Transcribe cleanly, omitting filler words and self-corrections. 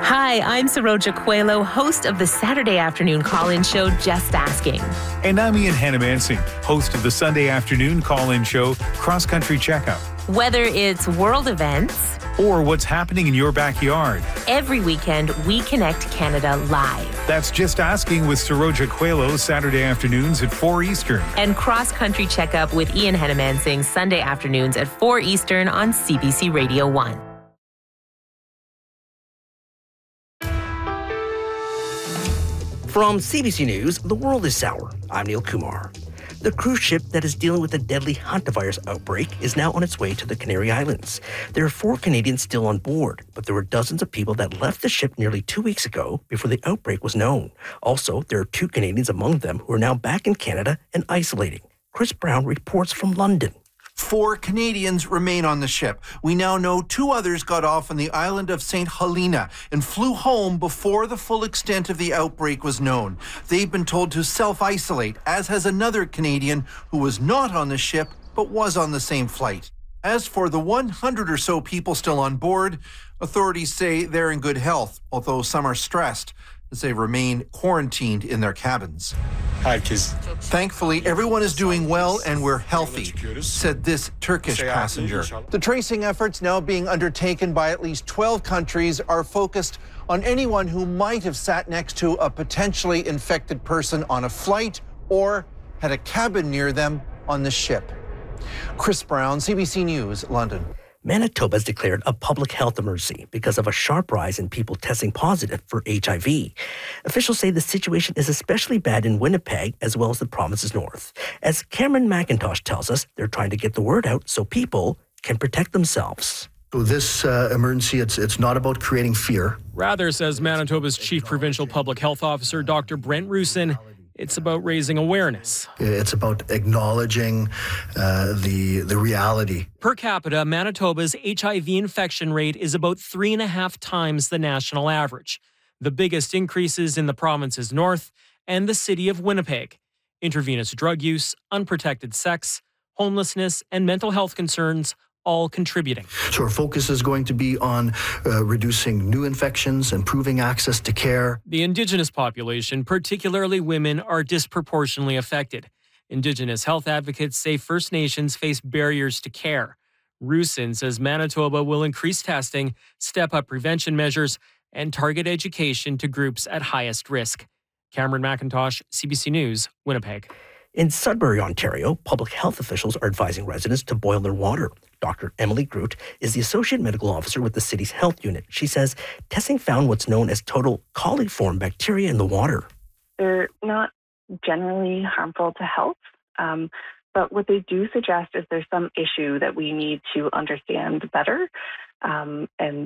Hi, I'm Saroja Coelho, host of the Saturday afternoon call-in show, Just Asking. And I'm Ian Hannamansing, host of the Sunday afternoon call-in show, Cross Country Checkup. Whether it's world events or what's happening in your backyard, every weekend we connect Canada live. That's Just Asking with Saroja Coelho, Saturday afternoons at 4 Eastern. And Cross Country Checkup with Ian Hannamansing, Sunday afternoons at 4 Eastern on CBC Radio 1. From CBC News, the world is sour. I'm Neil Kumar. The cruise ship that is dealing with a deadly hantavirus outbreak is now on its way to the Canary Islands. There are 4 Canadians still on board, but there were dozens of people that left the ship nearly 2 weeks ago before the outbreak was known. Also, there are 2 Canadians among them who are now back in Canada and isolating. Chris Brown reports from London. 4 Canadians remain on the ship. We now know 2 others got off on the island of St. Helena and flew home before the full extent of the outbreak was known. They've been told to self-isolate, as has another Canadian who was not on the ship but was on the same flight. As for the 100 or so people still on board, authorities say they're in good health, although some are stressed as they remain quarantined in their cabins. Thankfully, everyone is doing well and we're healthy, said this Turkish passenger. The tracing efforts now being undertaken by at least 12 countries are focused on anyone who might have sat next to a potentially infected person on a flight or had a cabin near them on the ship. Chris Brown, CBC News, London. Manitoba has declared a public health emergency because of a sharp rise in people testing positive for HIV. Officials say the situation is especially bad in Winnipeg as well as the province's north. As Cameron McIntosh tells us, they're trying to get the word out so people can protect themselves. So this emergency, it's not about creating fear. Rather, says Manitoba's Chief Provincial Public Health Officer, Dr. Brent Rusin, it's about raising awareness. It's about acknowledging the reality. Per capita, Manitoba's HIV infection rate is about 3.5 times the national average. The biggest increases in the province's north and the city of Winnipeg. Intravenous drug use, unprotected sex, homelessness, and mental health concerns all contributing. So our focus is going to be on reducing new infections, improving access to care. The Indigenous population, particularly women, are disproportionately affected. Indigenous health advocates say First Nations face barriers to care. Rusin says Manitoba will increase testing, step up prevention measures, and target education to groups at highest risk. Cameron McIntosh, CBC News, Winnipeg. In Sudbury, Ontario, public health officials are advising residents to boil their water. Dr. Emily Groot is the Associate Medical Officer with the city's health unit. She says testing found what's known as total coliform bacteria in the water. They're not generally harmful to health, but what they do suggest is there's some issue that we need to understand better. And